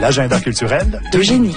l'agenda culturel d'Eugénie.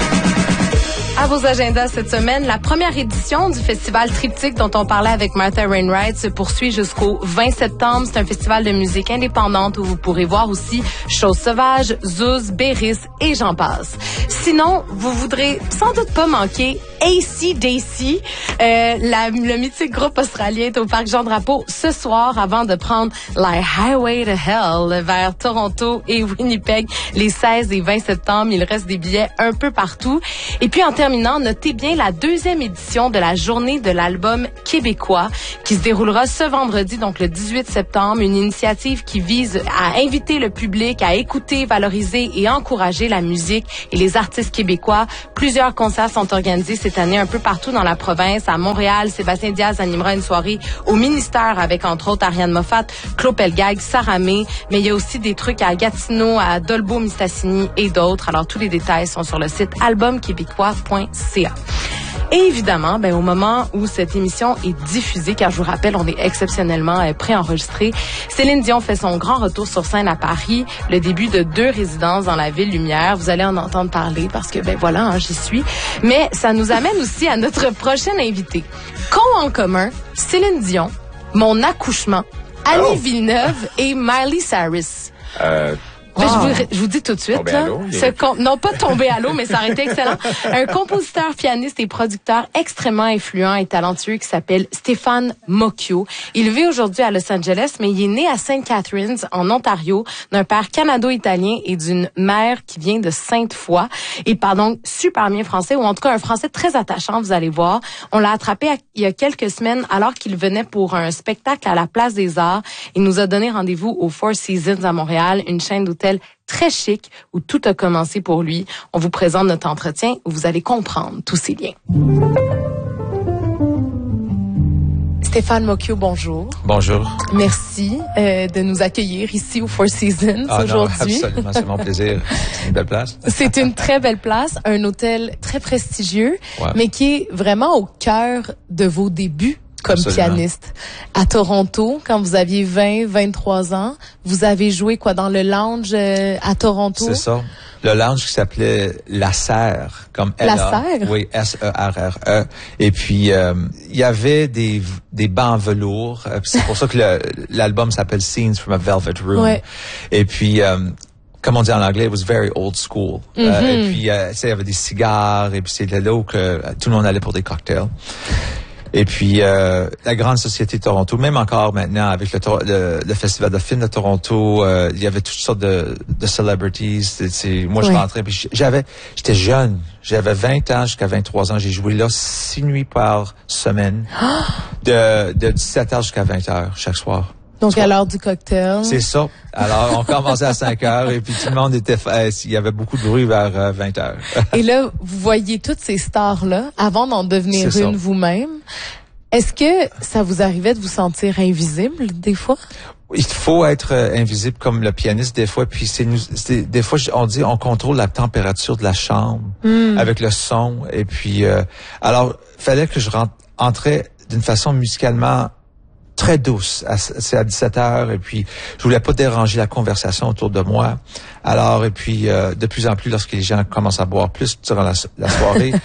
À vos agendas cette semaine, la première édition du festival Triptyque dont on parlait avec Martha Wainwright se poursuit jusqu'au 20 septembre. C'est un festival de musique indépendante où vous pourrez voir aussi Chose Sauvage, Zouz, Béris et j'en passe. Sinon, vous voudrez sans doute pas manquer AC/DC. Le mythique groupe australien est au Parc Jean-Drapeau ce soir avant de prendre la Highway to Hell vers Toronto et Winnipeg les 16 et 20 septembre. Il reste des billets un peu partout. Et puis en terminant, notez bien la deuxième édition de la Journée de l'album québécois qui se déroulera ce vendredi, donc le 18 septembre. Une initiative qui vise à inviter le public à écouter, valoriser et encourager la musique et les artistes québécois. Plusieurs concerts sont organisés cette année un peu partout dans la province. À Montréal, Sébastien Diaz animera une soirée au ministère avec entre autres Ariane Moffat, Claude Pelgag, Sarah May, mais il y a aussi des trucs à Gatineau, à Dolbeau-Mistassini et d'autres. Alors tous les détails sont sur le site albumquébécois.ca. Et évidemment, au moment où cette émission est diffusée, car je vous rappelle, on est exceptionnellement préenregistré, Céline Dion fait son grand retour sur scène à Paris, le début de 2 résidences dans la Ville Lumière. Vous allez en entendre parler parce que, voilà, j'y suis. Mais ça nous amène aussi à notre prochaine invitée. Qu'ont en commun Céline Dion, Mon accouchement, Annie Villeneuve et Miley Cyrus? Je vous dis tout de suite, non pas tomber à l'eau, mais ça aurait été excellent. Un compositeur, pianiste et producteur extrêmement influent et talentueux qui s'appelle Stéphane Mocchio. Il vit aujourd'hui à Los Angeles, mais il est né à St. Catharines, en Ontario, d'un père canado-italien et d'une mère qui vient de Sainte-Foy. Il parle donc super bien français, ou en tout cas un français très attachant, vous allez voir. On l'a attrapé il y a quelques semaines alors qu'il venait pour un spectacle à la Place des Arts. Il nous a donné rendez-vous au Four Seasons à Montréal, une chaîne d'hôtels très chic où tout a commencé pour lui. On vous présente notre entretien où vous allez comprendre tous ces liens. Stéphane Mocchio, bonjour. Bonjour. Merci de nous accueillir ici au Four Seasons aujourd'hui. Non, absolument, c'est mon plaisir. C'est une belle place. C'est une très belle place, un hôtel très prestigieux, mais qui est vraiment au cœur de vos débuts comme pianiste. À Toronto, quand vous aviez 23 ans, vous avez joué dans le lounge à Toronto? C'est ça. Le lounge qui s'appelait La Serre, comme La Serre? Oui, S-E-R-R-E. Et puis, il y avait des bancs en velours. C'est pour ça que l'album s'appelle Scenes from a Velvet Room. Ouais. Et puis, comme on dit en anglais, it was very old school. Et puis, il y avait des cigares, et puis c'était là où que tout le monde allait pour des cocktails. Et puis, la grande société de Toronto, même encore maintenant, avec le Festival de films de Toronto, il y avait toutes sortes de celebrities. Moi, je rentrais, puis j'étais jeune. J'avais 20 ans jusqu'à 23 ans. J'ai joué là 6 nuits par semaine, de 17h jusqu'à 20h chaque soir. Donc, à l'heure du cocktail. C'est ça. Alors, on commençait à 5h et puis tout le monde il y avait beaucoup de bruit vers 20h. Et là, vous voyez toutes ces stars-là avant d'en devenir une vous-même. Est-ce que ça vous arrivait de vous sentir invisible des fois? Il faut être invisible comme le pianiste des fois. Puis des fois, on dit on contrôle la température de la chambre avec le son. Et puis, alors, fallait que je entrais d'une façon musicalement très douce. C'est à 17h et puis je voulais pas déranger la conversation autour de moi. Alors, et puis de plus en plus, lorsque les gens commencent à boire plus durant la soirée,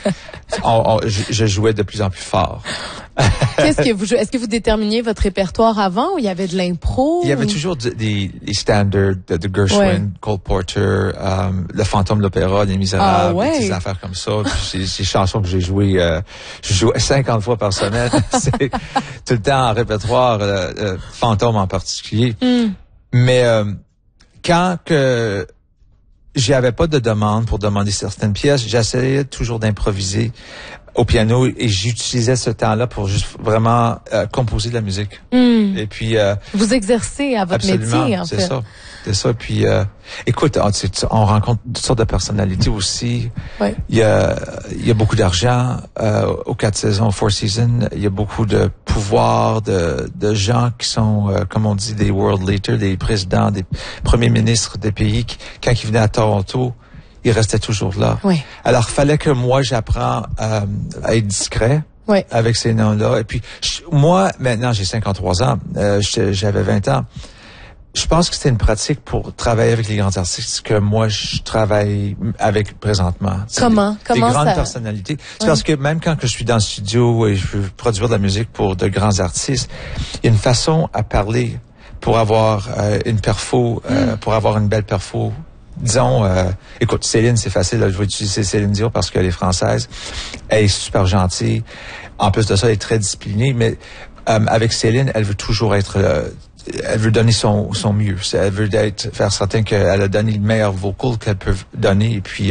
je jouais de plus en plus fort. Qu'est-ce que vous jouez? Est-ce que vous déterminiez votre répertoire avant ou il y avait de l'impro? Il y avait toujours des standards de Gershwin, Cole Porter, Le Fantôme de l'Opéra, Les Misérables, des affaires comme ça. Puis ces chansons que j'ai jouées, je jouais 50 fois par semaine. C'est tout le temps en répertoire, Fantôme en particulier. Mais quand que j'avais pas de demande pour demander certaines pièces, j'essayais toujours d'improviser au piano et j'utilisais ce temps-là pour juste vraiment composer de la musique. Et puis vous exercez à votre métier en fait. C'est ça. Puis écoute, on rencontre toutes sortes de personnalités aussi. Ouais. Il y a beaucoup d'argent aux 4 saisons, Four Seasons. Il y a beaucoup de pouvoir de gens qui sont, comme on dit, des world leaders, des présidents, des premiers ministres des pays qui, quand ils venaient à Toronto, ils restaient toujours là. Oui. Alors, fallait que moi, j'apprends à être discret. Oui. Avec ces noms-là. Et puis, moi, maintenant, j'ai 53 ans. J'avais 20 ans. Je pense que c'était une pratique pour travailler avec les grands artistes que moi, je travaille avec présentement. Comment des grandes ça... personnalités. C'est parce que même quand je suis dans le studio et je veux produire de la musique pour de grands artistes, il y a une façon à parler pour avoir une perfo, pour avoir une belle perfo. Disons, écoute, Céline, c'est facile, là, je vais utiliser Céline Dion parce qu'elle est française. Elle est super gentille. En plus de ça, elle est très disciplinée, mais avec Céline, elle veut toujours être... elle veut donner son mieux. Elle veut faire certain qu'elle a donné le meilleur vocal qu'elle peut donner. Et puis,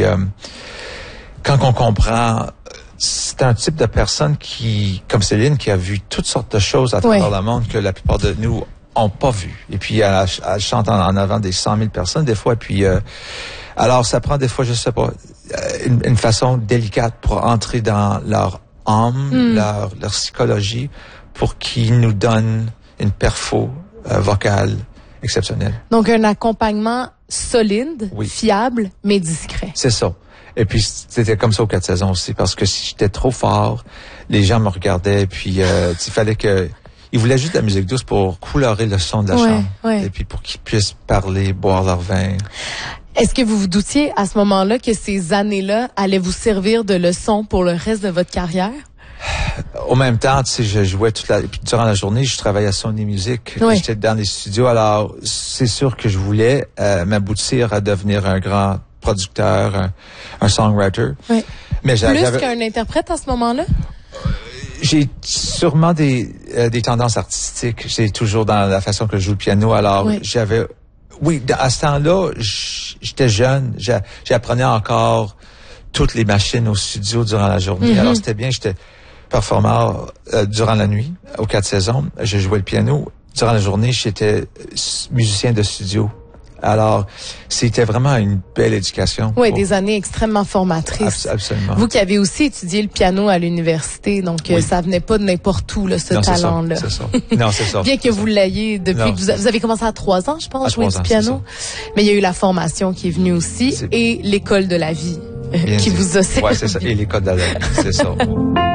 quand on comprend, c'est un type de personne qui, comme Céline, qui a vu toutes sortes de choses à travers le monde que la plupart de nous ont pas vu. Et puis, elle chante en avant des 100 000 personnes des fois. Et puis, alors, ça prend des fois, je sais pas, une façon délicate pour entrer dans leur âme, leur psychologie, pour qu'ils nous donnent une perfo vocale exceptionnelle. Donc, un accompagnement solide, fiable, mais discret. C'est ça. Et puis, c'était comme ça aux 4 saisons aussi, parce que si j'étais trop fort, les gens me regardaient, puis il fallait que... Ils voulaient juste de la musique douce pour colorer le son de la chambre. Et puis pour qu'ils puissent parler, boire leur vin. Est-ce que vous vous doutiez à ce moment-là que ces années-là allaient vous servir de leçon pour le reste de votre carrière? Au même temps, tu sais, je jouais puis durant la journée, je travaillais à Sony Music. J'étais dans les studios. Alors, c'est sûr que je voulais m'aboutir à devenir un grand producteur, un songwriter. Mais plus qu'un interprète à ce moment-là? J'ai sûrement des tendances artistiques. C'est toujours dans la façon que je joue le piano. Alors, j'avais... Oui, à ce temps-là, j'étais jeune. J'apprenais encore toutes les machines au studio durant la journée. Alors, c'était bien. J'étais performeur durant la nuit, aux 4 saisons. Je jouais le piano. Durant la journée, j'étais musicien de studio. Alors, c'était vraiment une belle éducation. Oui, des années extrêmement formatrices. Absolument. Vous qui avez aussi étudié le piano à l'université, donc ça venait pas de n'importe où, là, ce talent-là. C'est ça. Non, c'est ça. Bien que vous l'ayez depuis que vous avez commencé à 3 ans, je pense, jouer du piano. Mais il y a eu la formation qui est venue aussi et l'école de la vie qui vous a servi. Oui, c'est ça. Et l'école de la vie, c'est ça.